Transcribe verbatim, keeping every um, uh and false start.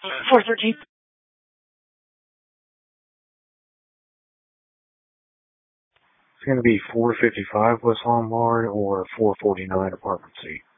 four thirteen. It's going to be four fifty-five West Lombard or four forty-nine Apartment C.